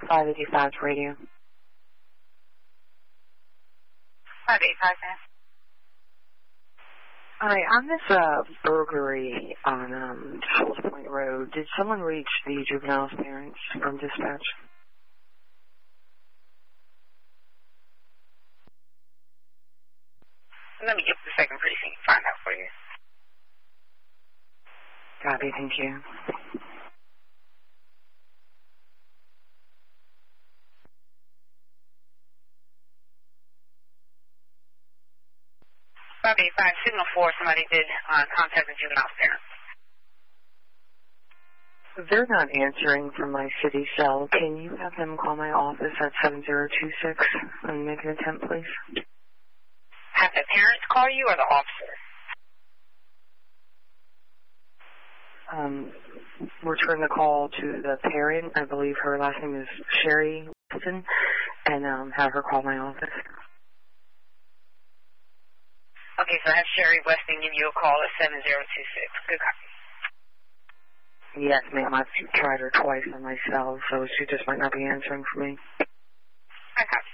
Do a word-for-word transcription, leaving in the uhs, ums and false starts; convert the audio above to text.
five eighty-five radio. five eighty-five, ma'am. Hi, on this uh, burglary on um, Shoals Point Road, did someone reach the juvenile's parents from dispatch? Let me get the second precinct and find out for you. Copy, thank you. five eighty-five, signal four, somebody did uh, contact the juvenile's parents. They're not answering from my city cell. Can you have them call my office at seven zero two six and make an attempt, please? Have the parents call you or the officer? Um, return the call to the parent. I believe her last name is Sherry Wilson, and um, have her call my office. Okay, so I have Sherry Weston give you a call at seven zero two six. Good copy. Yes, ma'am. I've tried her twice on my cell, so she just might not be answering for me. I copy.